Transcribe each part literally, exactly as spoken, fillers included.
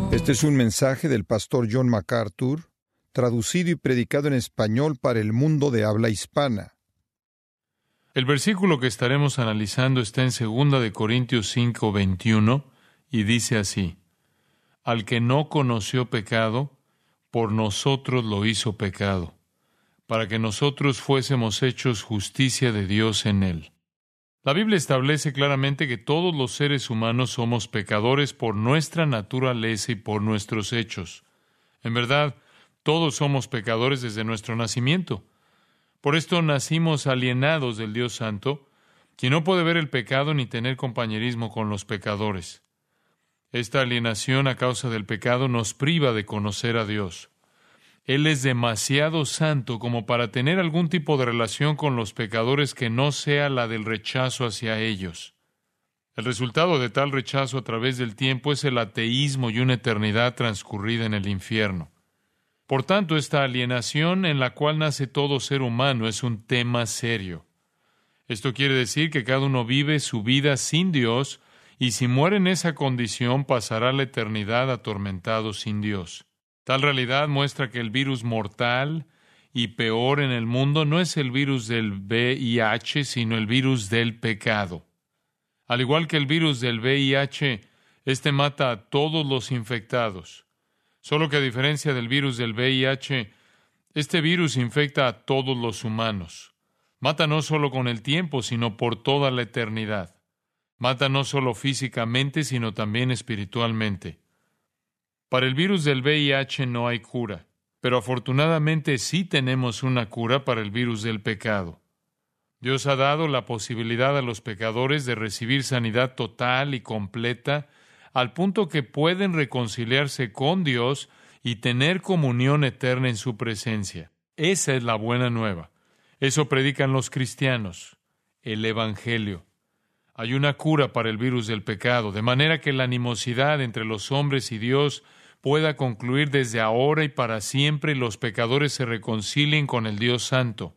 Este es un mensaje del pastor John MacArthur, traducido y predicado en español para el mundo de habla hispana. El versículo que estaremos analizando está en segunda de Corintios cinco, veintiuno, y dice así: Al que no conoció pecado, por nosotros lo hizo pecado, para que nosotros fuésemos hechos justicia de Dios en él. La Biblia establece claramente que todos los seres humanos somos pecadores por nuestra naturaleza y por nuestros hechos. En verdad, todos somos pecadores desde nuestro nacimiento. Por esto nacimos alienados del Dios Santo, quien no puede ver el pecado ni tener compañerismo con los pecadores. Esta alienación a causa del pecado nos priva de conocer a Dios. Él es demasiado santo como para tener algún tipo de relación con los pecadores que no sea la del rechazo hacia ellos. El resultado de tal rechazo a través del tiempo es el ateísmo y una eternidad transcurrida en el infierno. Por tanto, esta alienación en la cual nace todo ser humano es un tema serio. Esto quiere decir que cada uno vive su vida sin Dios y si muere en esa condición pasará la eternidad atormentado sin Dios. Tal realidad muestra que el virus mortal y peor en el mundo no es el virus del V I H, sino el virus del pecado. Al igual que el virus del V I H, este mata a todos los infectados. Solo que a diferencia del virus del V I H, este virus infecta a todos los humanos. Mata no solo con el tiempo, sino por toda la eternidad. Mata no solo físicamente, sino también espiritualmente. Para el virus del V I H no hay cura, pero afortunadamente sí tenemos una cura para el virus del pecado. Dios ha dado la posibilidad a los pecadores de recibir sanidad total y completa, al punto que pueden reconciliarse con Dios y tener comunión eterna en su presencia. Esa es la buena nueva. Eso predican los cristianos, el Evangelio. Hay una cura para el virus del pecado, de manera que la animosidad entre los hombres y Dios pueda concluir desde ahora y para siempre y los pecadores se reconcilien con el Dios Santo.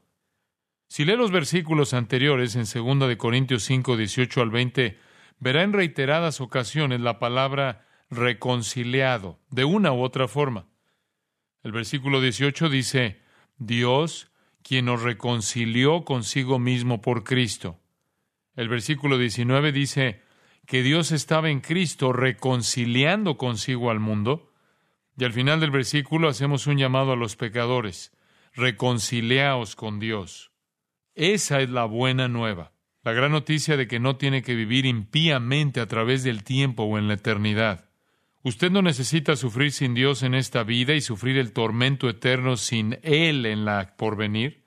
Si lee los versículos anteriores en segunda de Corintios cinco, dieciocho al veinte, verá en reiteradas ocasiones la palabra reconciliado, de una u otra forma. El versículo dieciocho dice, Dios, quien nos reconcilió consigo mismo por Cristo. El versículo diecinueve dice que Dios estaba en Cristo reconciliando consigo al mundo. Y al final del versículo hacemos un llamado a los pecadores, reconciliaos con Dios. Esa es la buena nueva, la gran noticia de que no tiene que vivir impíamente a través del tiempo o en la eternidad. Usted no necesita sufrir sin Dios en esta vida y sufrir el tormento eterno sin Él en la porvenir.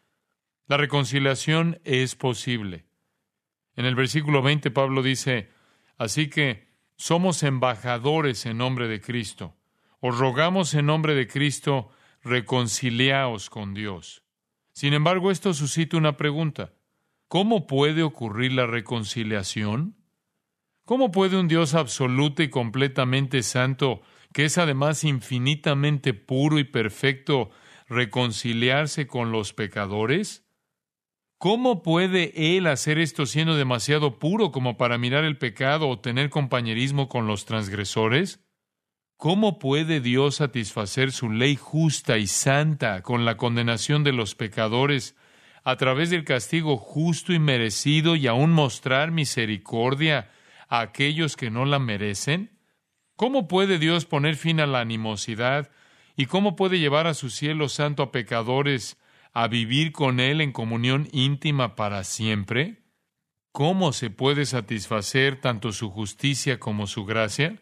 La reconciliación es posible. En el versículo veinte Pablo dice, así que somos embajadores en nombre de Cristo. Os rogamos en nombre de Cristo, reconciliaos con Dios. Sin embargo, esto suscita una pregunta. ¿Cómo puede ocurrir la reconciliación? ¿Cómo puede un Dios absoluto y completamente santo, que es además infinitamente puro y perfecto, reconciliarse con los pecadores? ¿Cómo puede Él hacer esto siendo demasiado puro como para mirar el pecado o tener compañerismo con los transgresores? ¿Cómo puede Dios satisfacer su ley justa y santa con la condenación de los pecadores a través del castigo justo y merecido y aún mostrar misericordia a aquellos que no la merecen? ¿Cómo puede Dios poner fin a la animosidad y cómo puede llevar a su cielo santo a pecadores a vivir con Él en comunión íntima para siempre? ¿Cómo se puede satisfacer tanto su justicia como su gracia?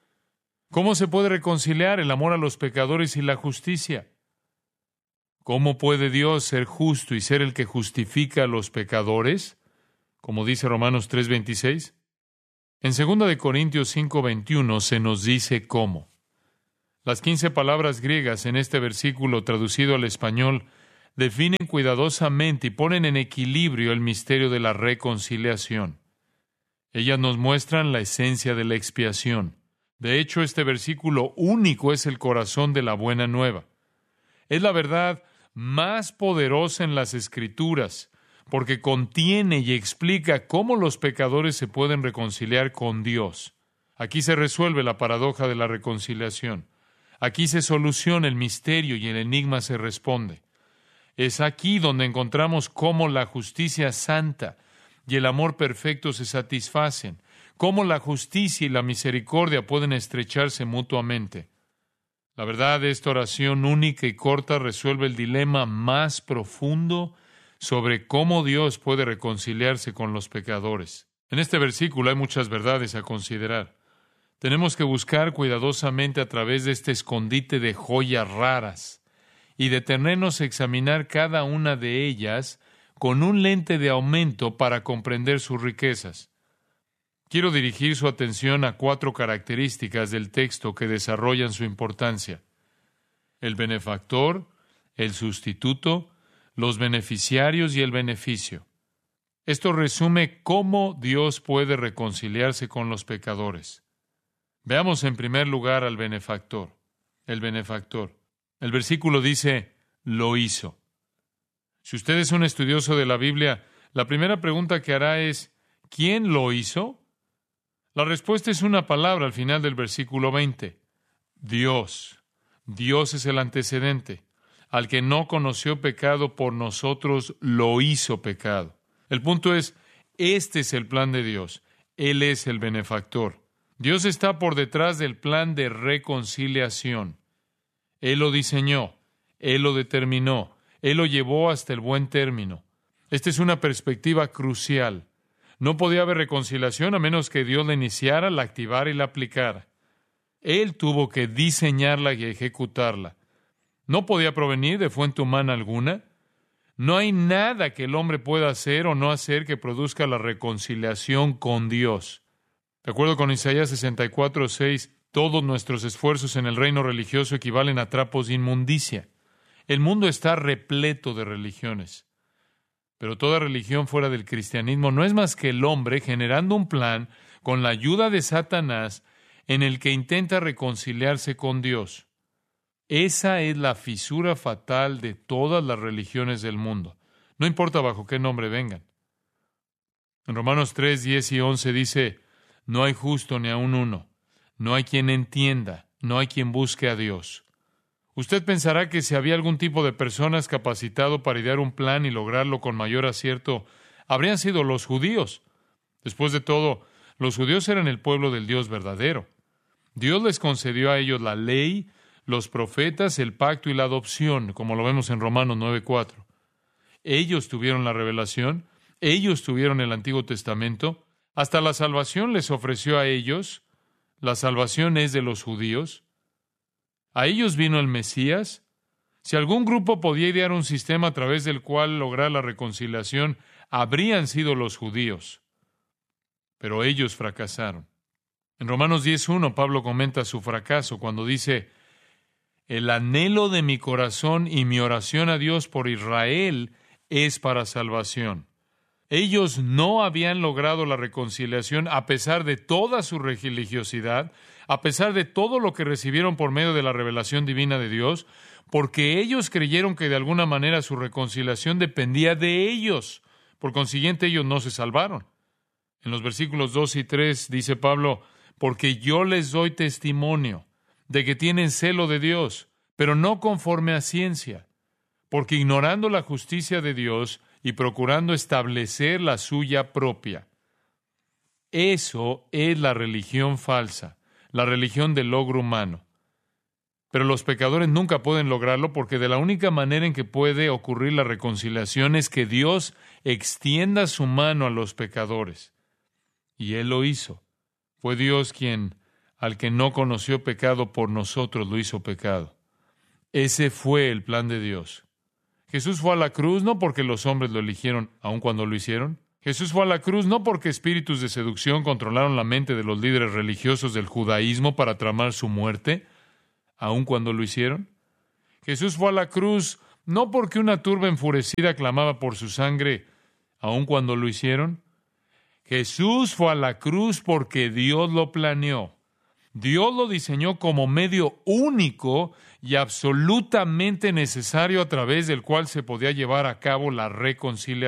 ¿Cómo se puede reconciliar el amor a los pecadores y la justicia? ¿Cómo puede Dios ser justo y ser el que justifica a los pecadores? Como dice Romanos tres veintiséis. En segunda de Corintios cinco veintiuno se nos dice cómo. Las quince palabras griegas en este versículo traducido al español definen cuidadosamente y ponen en equilibrio el misterio de la reconciliación. Ellas nos muestran la esencia de la expiación. De hecho, este versículo único es el corazón de la buena nueva. Es la verdad más poderosa en las Escrituras, porque contiene y explica cómo los pecadores se pueden reconciliar con Dios. Aquí se resuelve la paradoja de la reconciliación. Aquí se soluciona el misterio y el enigma se responde. Es aquí donde encontramos cómo la justicia santa y el amor perfecto se satisfacen, cómo la justicia y la misericordia pueden estrecharse mutuamente. La verdad de esta oración única y corta resuelve el dilema más profundo sobre cómo Dios puede reconciliarse con los pecadores. En este versículo hay muchas verdades a considerar. Tenemos que buscar cuidadosamente a través de este escondite de joyas raras y detenernos a examinar cada una de ellas con un lente de aumento para comprender sus riquezas. Quiero dirigir su atención a cuatro características del texto que desarrollan su importancia: el benefactor, el sustituto, los beneficiarios y el beneficio. Esto resume cómo Dios puede reconciliarse con los pecadores. Veamos en primer lugar al benefactor. El benefactor. El versículo dice, lo hizo. Si usted es un estudioso de la Biblia, la primera pregunta que hará es, ¿quién lo hizo? La respuesta es una palabra al final del versículo veinte. Dios. Dios es el antecedente. Al que no conoció pecado por nosotros, lo hizo pecado. El punto es, este es el plan de Dios. Él es el benefactor. Dios está por detrás del plan de reconciliación. Él lo diseñó, Él lo determinó, Él lo llevó hasta el buen término. Esta es una perspectiva crucial. No podía haber reconciliación a menos que Dios la iniciara, la activara y la aplicara. Él tuvo que diseñarla y ejecutarla. No podía provenir de fuente humana alguna. No hay nada que el hombre pueda hacer o no hacer que produzca la reconciliación con Dios. De acuerdo con Isaías sesenta y cuatro, seis, todos nuestros esfuerzos en el reino religioso equivalen a trapos de inmundicia. El mundo está repleto de religiones. Pero toda religión fuera del cristianismo no es más que el hombre generando un plan con la ayuda de Satanás en el que intenta reconciliarse con Dios. Esa es la fisura fatal de todas las religiones del mundo. No importa bajo qué nombre vengan. En Romanos tres, diez y once dice, no hay justo ni aun uno. No hay quien entienda. No hay quien busque a Dios. Usted pensará que si había algún tipo de personas capacitado para idear un plan y lograrlo con mayor acierto, habrían sido los judíos. Después de todo, los judíos eran el pueblo del Dios verdadero. Dios les concedió a ellos la ley, los profetas, el pacto y la adopción, como lo vemos en Romanos nueve, cuatro. Ellos tuvieron la revelación, ellos tuvieron el Antiguo Testamento, hasta la salvación les ofreció a ellos. La salvación es de los judíos. A ellos vino el Mesías. Si algún grupo podía idear un sistema a través del cual lograr la reconciliación, habrían sido los judíos. Pero ellos fracasaron. En Romanos diez uno, Pablo comenta su fracaso cuando dice, el anhelo de mi corazón y mi oración a Dios por Israel es para salvación. Ellos no habían logrado la reconciliación a pesar de toda su religiosidad, a pesar de todo lo que recibieron por medio de la revelación divina de Dios, porque ellos creyeron que de alguna manera su reconciliación dependía de ellos. Por consiguiente, ellos no se salvaron. En los versículos dos y tres dice Pablo, porque yo les doy testimonio de que tienen celo de Dios, pero no conforme a ciencia, porque ignorando la justicia de Dios y procurando establecer la suya propia. Eso es la religión falsa, la religión del logro humano. Pero los pecadores nunca pueden lograrlo porque de la única manera en que puede ocurrir la reconciliación es que Dios extienda su mano a los pecadores. Y Él lo hizo. Fue Dios quien, al que no conoció pecado por nosotros, lo hizo pecado. Ese fue el plan de Dios. Jesús fue a la cruz no porque los hombres lo eligieron, aun cuando lo hicieron. Jesús fue a la cruz no porque espíritus de seducción controlaron la mente de los líderes religiosos del judaísmo para tramar su muerte, aun cuando lo hicieron. Jesús fue a la cruz no porque una turba enfurecida clamaba por su sangre, aun cuando lo hicieron. Jesús fue a la cruz porque Dios lo planeó. Dios lo diseñó como medio único y absolutamente necesario a través del cual se podía llevar a cabo la reconciliación.